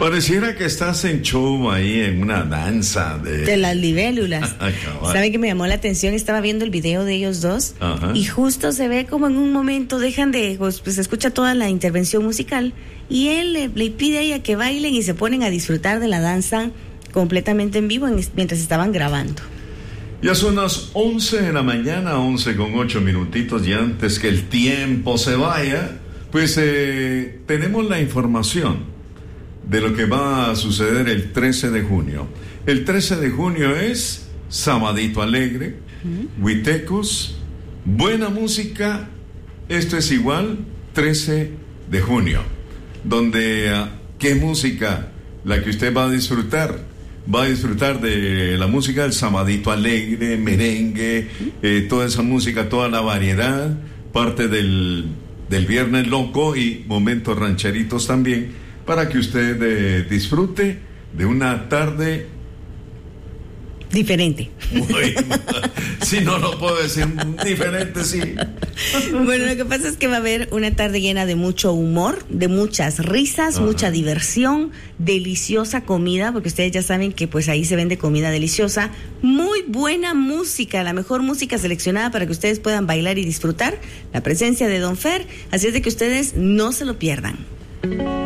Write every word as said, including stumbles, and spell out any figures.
Pareciera que estás en show ahí, en una danza de... De las libélulas. ¿Sabe qué me llamó la atención? Estaba viendo el video de ellos dos. Ajá. Y justo se ve como en un momento dejan de... Pues, pues se escucha toda la intervención musical y él le, le pide a ella que bailen y se ponen a disfrutar de la danza completamente en vivo en, mientras estaban grabando. Ya son las once de la mañana, once con ocho minutitos, y antes que el tiempo se vaya, pues eh, tenemos la información de lo que va a suceder el trece de junio. El trece de junio es Sabadito Alegre, uh-huh. Huitecos, buena música. Esto es igual, trece de junio, donde uh, ¿qué música? La que usted va a disfrutar. Va a disfrutar de la música del Sabadito Alegre, merengue, uh-huh. eh, toda esa música, toda la variedad, parte del, del Viernes Loco y momentos rancheritos también, para que usted eh, disfrute de una tarde diferente. Bueno, si no lo puedo decir diferente, sí. Bueno, lo que pasa es que va a haber una tarde llena de mucho humor, de muchas risas, ajá. mucha diversión, deliciosa comida, porque ustedes ya saben que pues ahí se vende comida deliciosa, muy buena música, la mejor música seleccionada para que ustedes puedan bailar y disfrutar la presencia de Don Fer, así es de que ustedes no se lo pierdan.